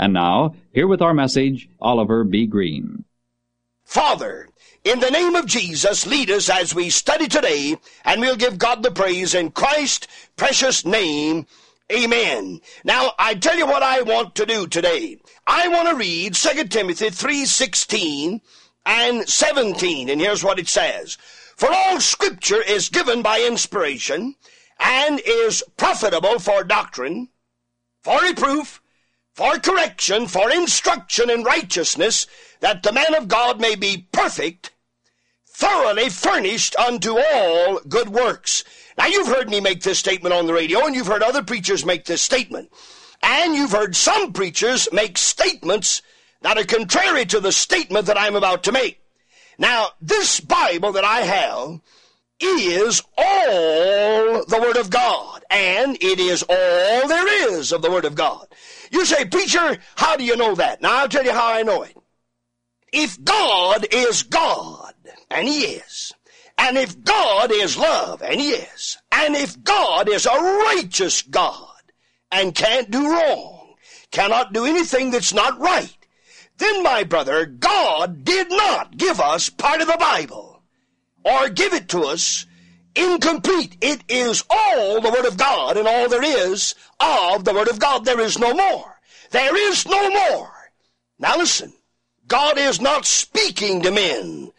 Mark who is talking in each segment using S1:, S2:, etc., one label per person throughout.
S1: And now, here with our message, Oliver B. Green.
S2: Father, in the name of Jesus, lead us as we study today, and we'll give God the praise in Christ's precious name. Amen. Now, I tell you what I want to do today. I want to read 2 Timothy 3:16 and 17, and here's what it says. For all Scripture is given by inspiration, and is profitable for doctrine, for reproof, for correction, for instruction in righteousness, that the man of God may be perfect, thoroughly furnished unto all good works. Now, you've heard me make this statement on the radio, and you've heard other preachers make this statement. And you've heard some preachers make statements that are contrary to the statement that I'm about to make. Now, this Bible that I have is all the Word of God, and it is all there is of the Word of God. You say, preacher, how do you know that? Now, I'll tell you how I know it. If God is God, and He is, and if God is love, and He is, and if God is a righteous God, and can't do wrong, cannot do anything that's not right, then, my brother, God did not give us part of the Bible, or give it to us incomplete. It is all the Word of God, and all there is of the Word of God. There is no more. There is no more. Now listen, God is not speaking to men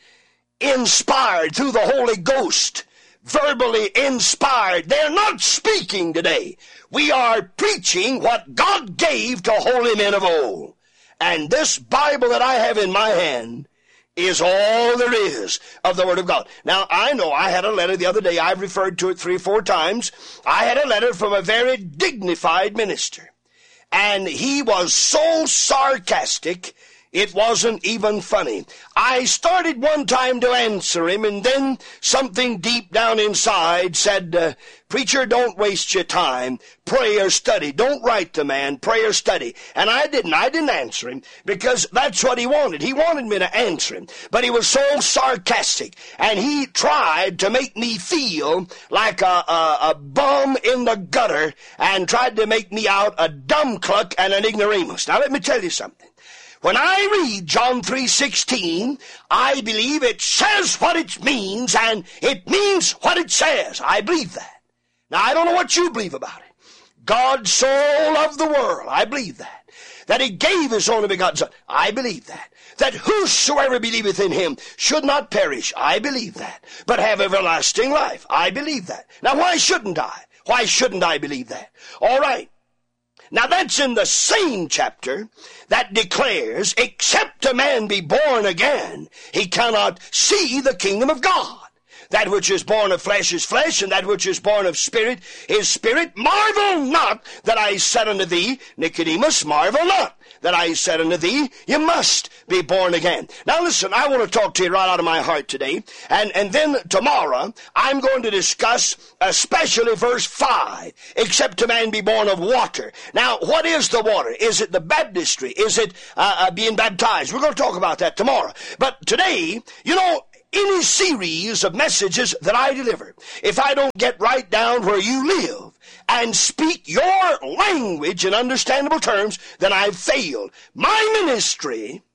S2: inspired through the Holy Ghost, verbally inspired. They're not speaking today. We are preaching what God gave to holy men of old. And this Bible that I have in my hand is all there is of the Word of God. Now, I know I had a letter the other day. I've referred to it 3 or 4 times. I had a letter from a very dignified minister. And he was so sarcastic, it wasn't even funny. I started one time to answer him, and then something deep down inside said, preacher, don't waste your time. Pray or study. Don't write the man. Pray or study. And I didn't answer him, because that's what he wanted. He wanted me to answer him. But he was so sarcastic, and he tried to make me feel like a bum in the gutter, and tried to make me out a dumb cluck and an ignoramus. Now let me tell you something. When I read John 3:16, I believe it says what it means, and it means what it says. I believe that. Now, I don't know what you believe about it. God so loved the world. I believe that. That He gave His only begotten Son. I believe that. That whosoever believeth in Him should not perish. I believe that. But have everlasting life. I believe that. Now, why shouldn't I? Why shouldn't I believe that? All right. Now, that's in the same chapter that declares, except a man be born again, he cannot see the kingdom of God. That which is born of flesh is flesh, and that which is born of spirit is spirit. Marvel not that I said unto thee, Nicodemus, marvel not that I said unto thee, you must be born again. Now listen, I want to talk to you right out of my heart today, and then tomorrow I'm going to discuss especially verse 5, except a man be born of water. Now, what is the water? Is it the baptistry? Is it being baptized? We're going to talk about that tomorrow. But today, you know, any series of messages that I deliver, if I don't get right down where you live and speak your language in understandable terms, then I've failed. My ministry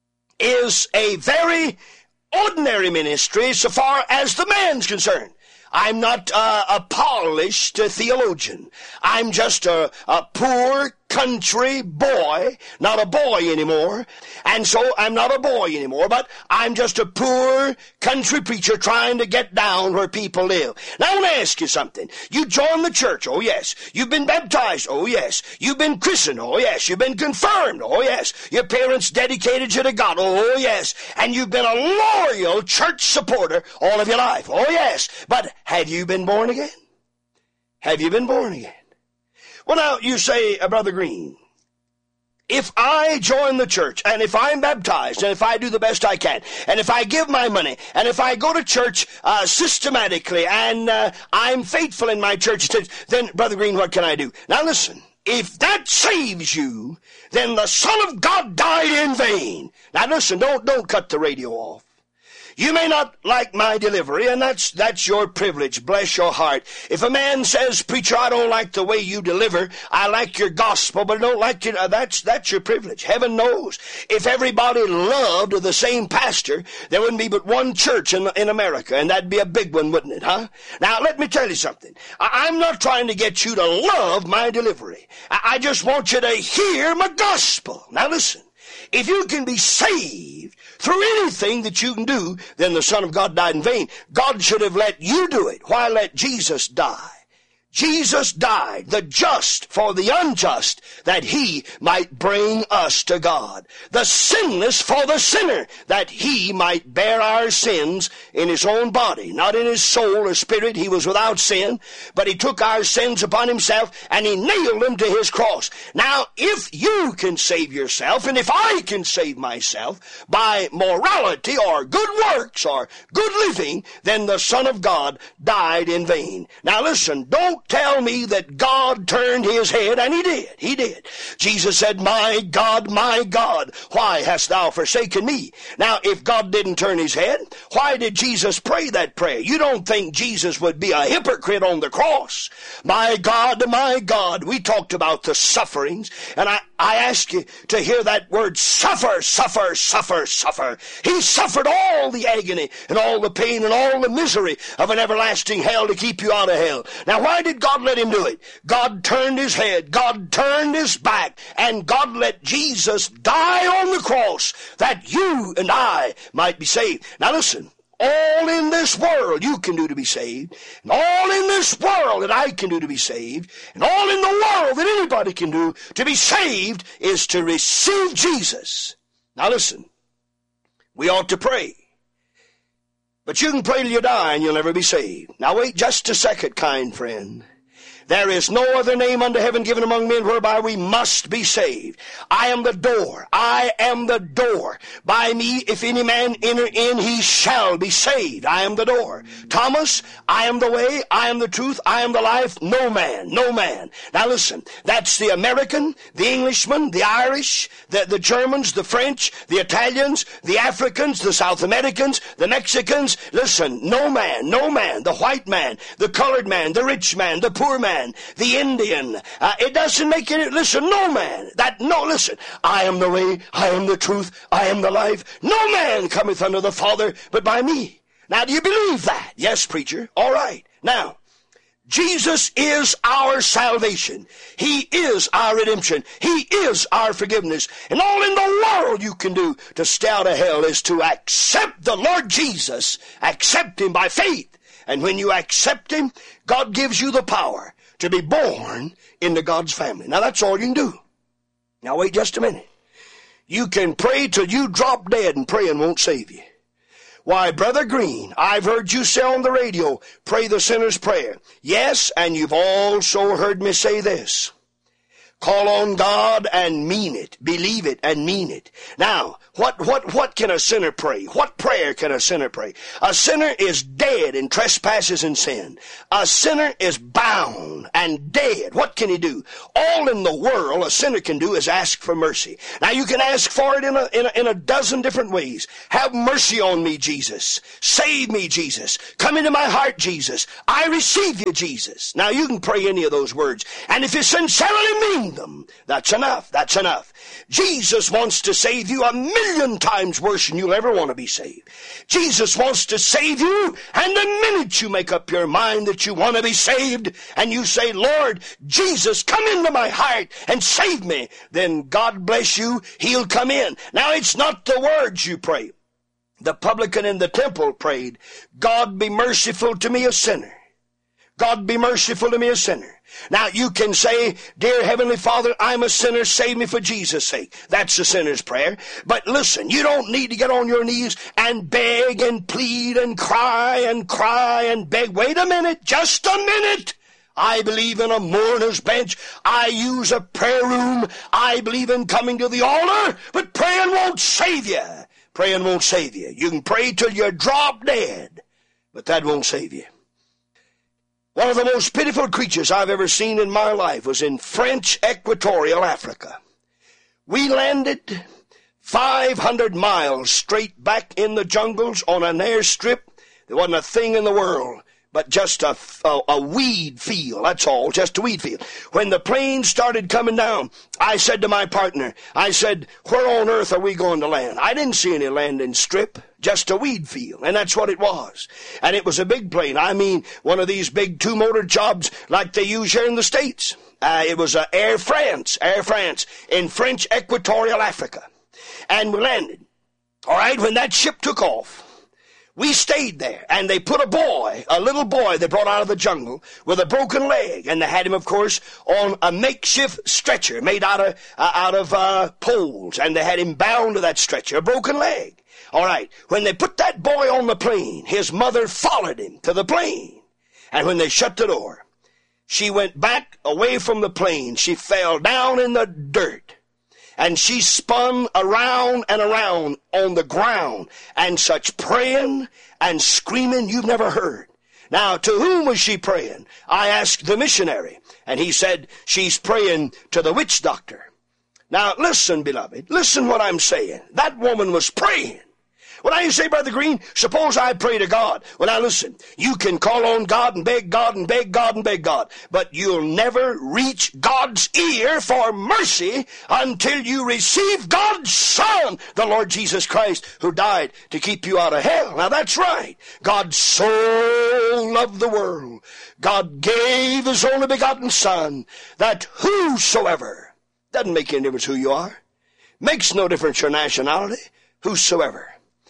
S2: is a very ordinary ministry so far as the man's concerned. I'm not a polished theologian. I'm just a poor country boy, not a boy anymore. And so I'm not a boy anymore, but I'm just a poor country preacher trying to get down where people live. Now I want to ask you something. You joined the church, oh yes. You've been baptized, oh yes. You've been christened, oh yes. You've been confirmed, oh yes. Your parents dedicated you to God, oh yes. And you've been a loyal church supporter all of your life, oh yes. But have you been born again? Have you been born again? Well, now, you say, Brother Green, if I join the church, and if I'm baptized, and if I do the best I can, and if I give my money, and if I go to church systematically, and I'm faithful in my church, then, Brother Green, what can I do? Now, listen, if that saves you, then the Son of God died in vain. Now, listen, don't cut the radio off. You may not like my delivery, and that's your privilege. Bless your heart. If a man says, preacher, I don't like the way you deliver, I like your gospel, but I don't like it, that's your privilege. Heaven knows. If everybody loved the same pastor, there wouldn't be but one church in America, and that'd be a big one, wouldn't it, huh? Now, let me tell you something. I'm not trying to get you to love my delivery. I just want you to hear my gospel. Now listen. If you can be saved through anything that you can do, then the Son of God died in vain. God should have let you do it. Why let Jesus die? Jesus died, the just for the unjust, that he might bring us to God. The sinless for the sinner, that he might bear our sins in his own body. Not in his soul or spirit, he was without sin, but he took our sins upon himself and he nailed them to his cross. Now, if you can save yourself, and if I can save myself by morality or good works or good living, then the Son of God died in vain. Now listen, don't tell me that God turned his head, and he did. He did. Jesus said, my God, why hast thou forsaken me? Now, if God didn't turn his head, why did Jesus pray that prayer? You don't think Jesus would be a hypocrite on the cross. My God, we talked about the sufferings, and I ask you to hear that word suffer, suffer, suffer, suffer. He suffered all the agony and all the pain and all the misery of an everlasting hell to keep you out of hell. Now, why did God let him do it? God turned his head, God turned his back, and God let Jesus die on the cross that you and I might be saved. Now listen, all in this world you can do to be saved, and all in this world that I can do to be saved, and all in the world that anybody can do to be saved is to receive Jesus. Now listen, we ought to pray. But you can pray till you die and you'll never be saved. Now wait just a second, kind friend. There is no other name under heaven given among men whereby we must be saved. I am the door. I am the door. By me, if any man enter in, he shall be saved. I am the door. Thomas, I am the way, I am the truth, I am the life. No man, no man. Now listen, that's the American, the Englishman, the Irish, the Germans, the French, the Italians, the Africans, the South Americans, the Mexicans. Listen, no man, the white man, the colored man, the rich man, the poor man, the Indian. It doesn't make any, listen, no man. Listen, I am the way, I am the truth, I am the life. No man cometh unto the Father but by me. Now, do you believe that? Yes, preacher. All right. Now, Jesus is our salvation. He is our redemption. He is our forgiveness. And all in the world you can do to stay out of hell is to accept the Lord Jesus. Accept him by faith. And when you accept him, God gives you the power to be born into God's family. Now that's all you can do. Now wait just a minute. You can pray till you drop dead and praying won't save you. Why, Brother Green, I've heard you say on the radio, pray the sinner's prayer. Yes, and you've also heard me say this. Call on God and mean it. Believe it and mean it. Now, what can a sinner pray? What prayer can a sinner pray? A sinner is dead in trespasses and sin. A sinner is bound and dead. What can he do? All in the world a sinner can do is ask for mercy. Now you can ask for it in a dozen different ways. Have mercy on me, Jesus. Save me, Jesus. Come into my heart, Jesus. I receive you, Jesus. Now you can pray any of those words. And if you sincerely mean them, that's enough. That's enough. Jesus wants to save you 1,000,000 times worse than you'll ever want to be saved. Jesus wants to save you, and the minute you make up your mind that you want to be saved, and you say, Lord Jesus, come into my heart and save me, then God bless you, he'll come in. Now it's not the words you pray. The publican in the temple prayed, God be merciful to me, a sinner. God be merciful to me, a sinner. Now you can say, dear Heavenly Father, I'm a sinner, save me for Jesus' sake. That's the sinner's prayer. But listen, you don't need to get on your knees and beg and plead and cry and beg. Wait a minute, just a minute. I believe in a mourner's bench. I use a prayer room. I believe in coming to the altar, but praying won't save you. Praying won't save you. You can pray till you drop dead, but that won't save you. One of the most pitiful creatures I've ever seen in my life was in French Equatorial Africa. We landed 500 miles straight back in the jungles on an airstrip. There wasn't a thing in the world but just a weed field. That's all, just a weed field. When the planes started coming down, I said to my partner, I said, where on earth are we going to land? I didn't see any landing strip, just a weed field. And that's what it was. And it was a big plane. I mean, one of these big two-motor jobs like they use here in the States. It was Air France in French Equatorial Africa. And we landed. All right, when that ship took off, we stayed there, and they put a little boy they brought out of the jungle with a broken leg, and they had him, of course, on a makeshift stretcher made out of poles, and they had him bound to that stretcher, a broken leg. All right, when they put that boy on the plane, his mother followed him to the plane, and when they shut the door, she went back away from the plane. She fell down in the dirt. And she spun around and around on the ground, and such praying and screaming you've never heard. Now, to whom was she praying? I asked the missionary, and he said she's praying to the witch doctor. Now, listen, beloved, listen what I'm saying. That woman was praying. When I say, Brother Green, suppose I pray to God. Well, now listen, you can call on God and beg God and beg God and beg God, but you'll never reach God's ear for mercy until you receive God's Son, the Lord Jesus Christ, who died to keep you out of hell. Now that's right. God so loved the world. God gave his only begotten Son, that whosoever, doesn't make any difference who you are, makes no difference your nationality, whosoever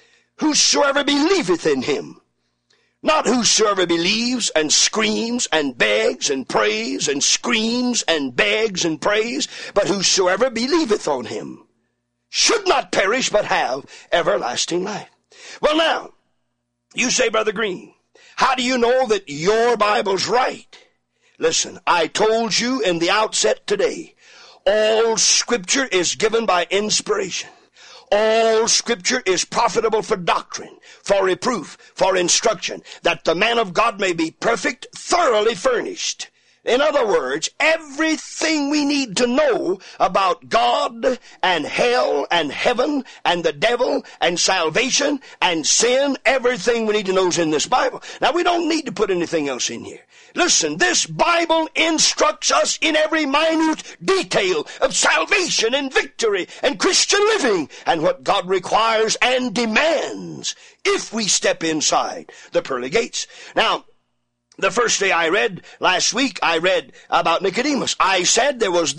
S2: believeth in him. Not whosoever believes and screams and begs and prays and screams and begs and prays, but whosoever believeth on him should not perish but have everlasting life. Well now, you say, Brother Green, how do you know that your Bible's right? Listen, I told you in the outset today, all Scripture is given by inspiration. All Scripture is profitable for doctrine, for reproof, for instruction, that the man of God may be perfect, thoroughly furnished. In other words, everything we need to know about God and hell and heaven and the devil and salvation and sin, everything we need to know is in this Bible. Now, we don't need to put anything else in here. Listen, this Bible instructs us in every minute detail of salvation and victory and Christian living and what God requires and demands if we step inside the pearly gates. Now, the first day I read, last week, I read about Nicodemus. I said there was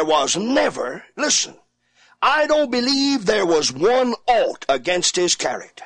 S2: never, listen, I don't believe there was one ought against his character.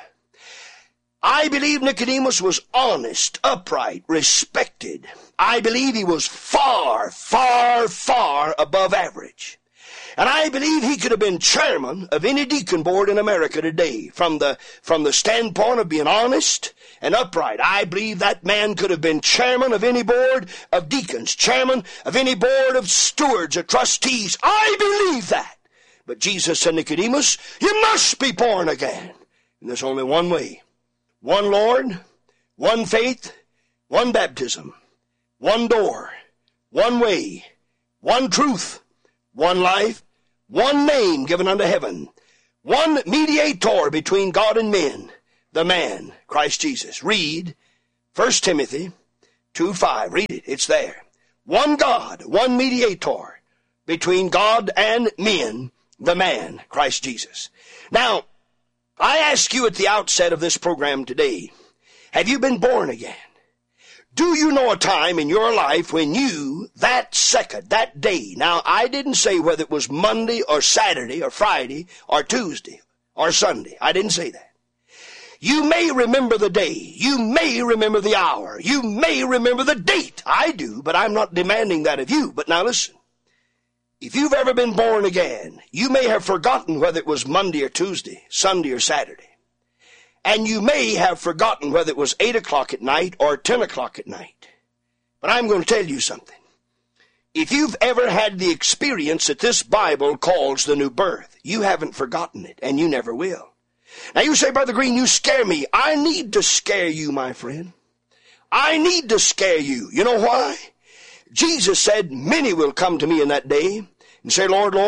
S2: I believe Nicodemus was honest, upright, respected. I believe he was far, far, far above average. And I believe he could have been chairman of any deacon board in America today from the standpoint of being honest and upright. I believe that man could have been chairman of any board of deacons, chairman of any board of stewards or trustees. I believe that. But Jesus said, Nicodemus, you must be born again. And there's only one way. One Lord, one faith, one baptism, one door, one way, one truth, one life, one name given unto heaven, one mediator between God and men, the man, Christ Jesus. Read 1 Timothy 2:5. Read it. It's there. One God, one mediator between God and men, the man, Christ Jesus. Now, I ask you at the outset of this program today, have you been born again? Do you know a time in your life when you, that second, that day, now I didn't say whether it was Monday or Saturday or Friday or Tuesday or Sunday. I didn't say that. You may remember the day. You may remember the hour. You may remember the date. I do, but I'm not demanding that of you. But now listen. If you've ever been born again, you may have forgotten whether it was Monday or Tuesday, Sunday or Saturday. And you may have forgotten whether it was 8 o'clock at night or 10 o'clock at night. But I'm going to tell you something. If you've ever had the experience that this Bible calls the new birth, you haven't forgotten it, and you never will. Now you say, Brother Green, you scare me. I need to scare you, my friend. I need to scare you. You know why? Jesus said, many will come to me in that day and say, Lord, Lord,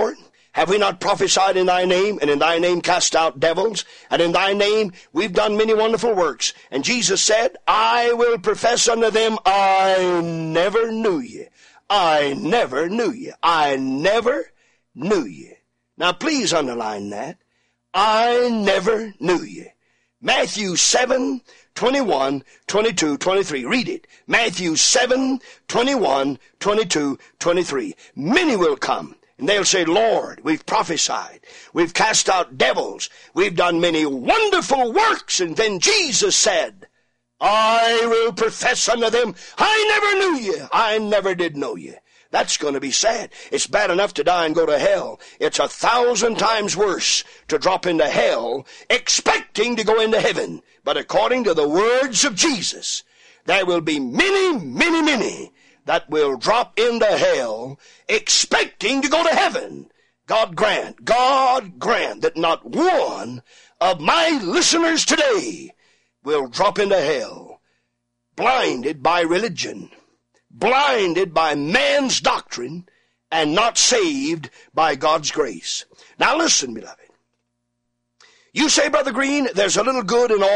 S2: Have we not prophesied in thy name, and in thy name cast out devils, and in thy name we've done many wonderful works? And Jesus said, I will profess unto them, I never knew you. I never knew you. I never knew you. Now please underline that. I never knew you. Matthew 7, 21, 22, 23. Read it. Matthew 7, 21, 22, 23. Many will come, and they'll say, Lord, we've prophesied. We've cast out devils. We've done many wonderful works. And then Jesus said, I will profess unto them, I never knew you. I never did know you. That's going to be sad. It's bad enough to die and go to hell. It's 1,000 times worse to drop into hell expecting to go into heaven. But according to the words of Jesus, there will be many, many, many that will drop into hell expecting to go to heaven. God grant that not one of my listeners today will drop into hell blinded by religion, blinded by man's doctrine, and not saved by God's grace. Now listen, beloved. You say, Brother Green, there's a little good in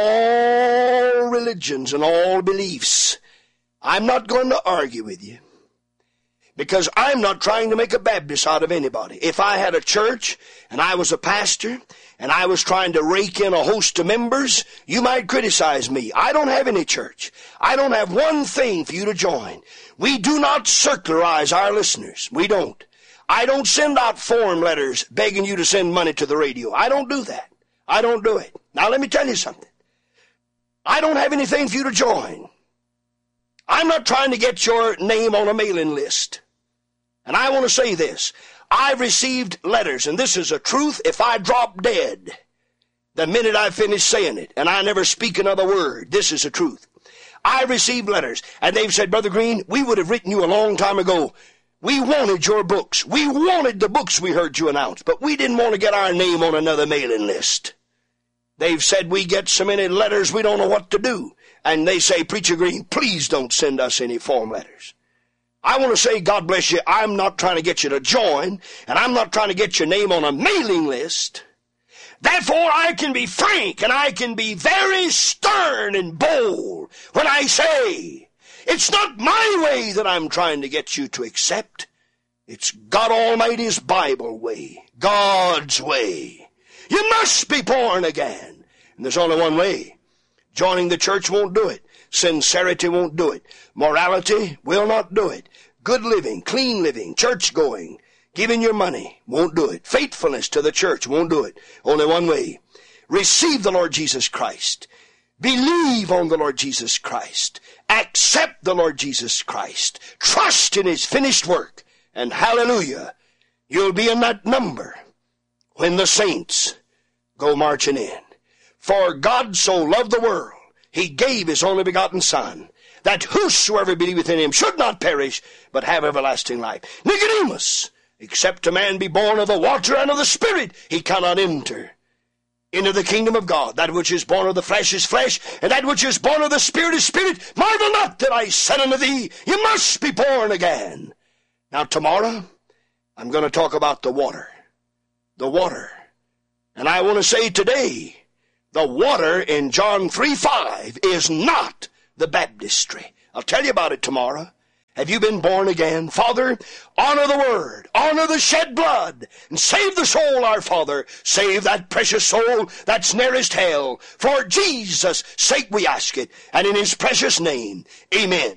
S2: all religions and all beliefs. I'm not going to argue with you, because I'm not trying to make a Baptist out of anybody. If I had a church and I was a pastor and I was trying to rake in a host of members, you might criticize me. I don't have any church. I don't have one thing for you to join. We do not circularize our listeners. We don't. I don't send out form letters begging you to send money to the radio. I don't do that. I don't do it. Now let me tell you something. I don't have anything for you to join. I'm not trying to get your name on a mailing list. And I want to say this. I've received letters, and this is a truth. If I drop dead the minute I finish saying it, and I never speak another word, this is a truth. I received letters, and they've said, Brother Green, we would have written you a long time ago. We wanted your books. We wanted the books we heard you announce, but we didn't want to get our name on another mailing list. They've said we get so many letters we don't know what to do. And they say, Preacher Green, please don't send us any form letters. I want to say, God bless you, I'm not trying to get you to join, and I'm not trying to get your name on a mailing list. Therefore, I can be frank, and I can be very stern and bold when I say, it's not my way that I'm trying to get you to accept. It's God Almighty's Bible way, God's way. You must be born again. And there's only one way. Joining the church won't do it. Sincerity won't do it. Morality will not do it. Good living, clean living, church going, giving your money won't do it. Faithfulness to the church won't do it. Only one way. Receive the Lord Jesus Christ. Believe on the Lord Jesus Christ. Accept the Lord Jesus Christ. Trust in His finished work. And hallelujah, you'll be in that number when the saints go marching in. For God so loved the world, He gave His only begotten Son, that whosoever believeth in Him should not perish, but have everlasting life. Nicodemus, except a man be born of the water and of the Spirit, he cannot enter into the kingdom of God. That which is born of the flesh is flesh, and that which is born of the Spirit is spirit. Marvel not that I said unto thee, you must be born again. Now tomorrow, I'm going to talk about the water. The water. And I want to say today, the water in John 3:5 is not the baptistry. I'll tell you about it tomorrow. Have you been born again? Father, honor the word, honor the shed blood, and save the soul, our Father. Save that precious soul that's nearest hell. For Jesus' sake we ask it, and in His precious name, amen.